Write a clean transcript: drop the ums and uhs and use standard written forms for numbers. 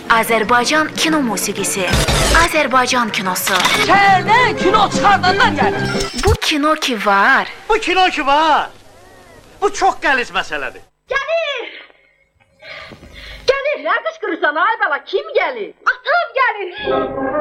Azərbaycan kino musiqisi, Azərbaycan kinosu. Şəhərdən kino çıxardandan gəlir. Bu kino ki var. Bu kino ki var. Bu çox qəliz məsələdir. Gəlir! Gəlir, nə qışqırırsan ay bala, kim gəlir? Atam gəlir!